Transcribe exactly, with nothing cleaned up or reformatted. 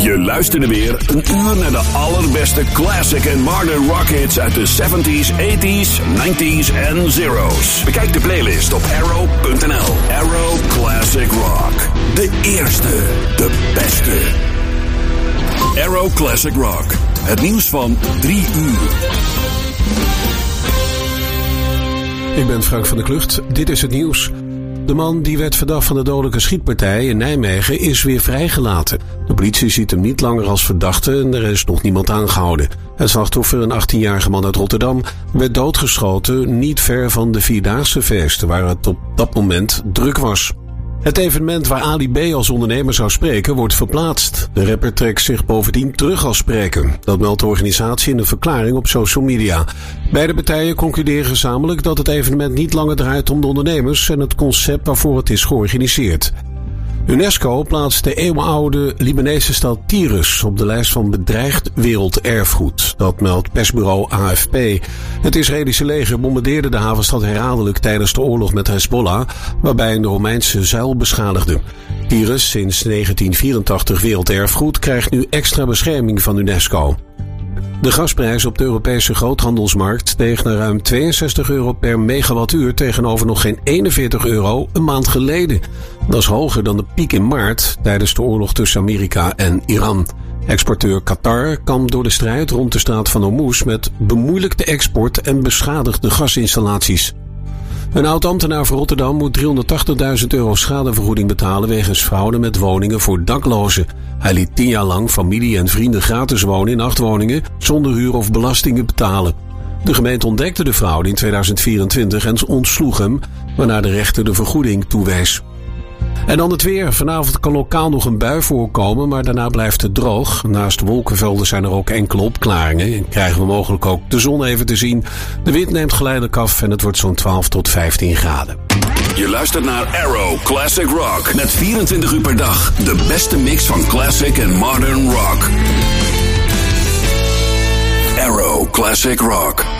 Je luisterde weer een uur naar de allerbeste classic en modern rock hits uit de zeventies, tachtiger, negentiger en zero's. Bekijk de playlist op arrow punt n l. Arrow Classic Rock. De eerste, de beste. Arrow Classic Rock. Het nieuws van drie uur. Ik ben Frank van der Klucht. Dit is het nieuws. De man die werd verdacht van de dodelijke schietpartij in Nijmegen is weer vrijgelaten. De politie ziet hem niet langer als verdachte en er is nog niemand aangehouden. Het slachtoffer, een achttienjarige man uit Rotterdam, werd doodgeschoten niet ver van de Vierdaagse feesten waar het op dat moment druk was. Het evenement waar Ali B als ondernemer zou spreken wordt verplaatst. De rapper trekt zich bovendien terug als spreker. Dat meldt de organisatie in een verklaring op social media. Beide partijen concluderen gezamenlijk dat het evenement niet langer draait om de ondernemers en het concept waarvoor het is georganiseerd. UNESCO plaatst de eeuwenoude Libanese stad Tyrus op de lijst van bedreigd werelderfgoed. Dat meldt persbureau A F P. Het Israëlische leger bombardeerde de havenstad herhaaldelijk tijdens de oorlog met Hezbollah, waarbij een Romeinse zuil beschadigde. Tyrus, sinds negentien vierentachtig werelderfgoed, krijgt nu extra bescherming van UNESCO. De gasprijs op de Europese groothandelsmarkt steeg naar ruim tweeënzestig euro per megawattuur tegenover nog geen eenenveertig euro een maand geleden. Dat is hoger dan de piek in maart tijdens de oorlog tussen Amerika en Iran. Exporteur Qatar kampt door de strijd rond de straat van Hormuz met bemoeilijkte export en beschadigde gasinstallaties. Een oud-ambtenaar van Rotterdam moet driehonderdtachtigduizend euro schadevergoeding betalen wegens fraude met woningen voor daklozen. Hij liet tien jaar lang familie en vrienden gratis wonen in acht woningen zonder huur of belastingen betalen. De gemeente ontdekte de fraude in tweeduizend vierentwintig en ontsloeg hem, waarna de rechter de vergoeding toewees. En dan het weer. Vanavond kan lokaal nog een bui voorkomen, maar daarna blijft het droog. Naast wolkenvelden zijn er ook enkele opklaringen en krijgen we mogelijk ook de zon even te zien. De wind neemt geleidelijk af en het wordt zo'n twaalf tot vijftien graden. Je luistert naar Arrow Classic Rock met vierentwintig uur per dag. De beste mix van classic en modern rock. Arrow Classic Rock.